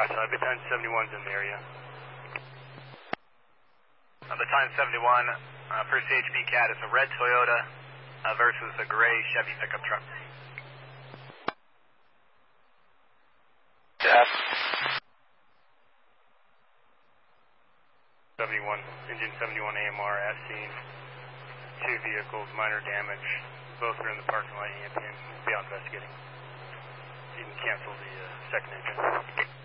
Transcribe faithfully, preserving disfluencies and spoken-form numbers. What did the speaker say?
Roger, uh, Battalion seventy-one's in the area. Uh, Battalion seventy-one, uh, first H P C A T is a red Toyota uh, versus a gray Chevy pickup truck. Jeff. seventy-one, engine seventy-one A M R as seen. Two vehicles, minor damage. Both are in the parking lot. E M P and be out investigating. You can cancel the uh, second engine.